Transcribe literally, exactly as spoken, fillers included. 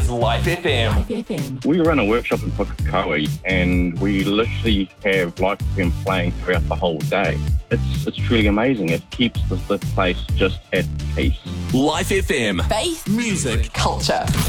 Life F M. Life F M. We run a workshop in Pukekohe and we literally have Life F M playing throughout the whole day. It's it's truly amazing. It keeps the, the place just at peace. Life F M. Faith, Music. culture.